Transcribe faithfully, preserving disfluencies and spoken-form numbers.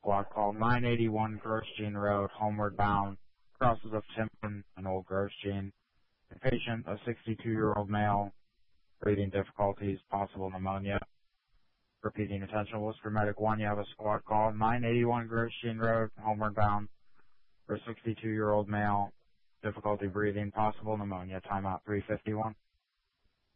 Squad call nine eighty-one Grosjean Road, homeward bound, crosses of Timken and Old Grosjean. The patient, a sixty-two-year-old male, breathing difficulties, possible pneumonia. Repeating attention, Worcester Medic one, you have a squad call nine eighty-one Grosjean Road, homeward bound, for a sixty-two-year-old male, difficulty breathing, possible pneumonia, timeout three fifty-one.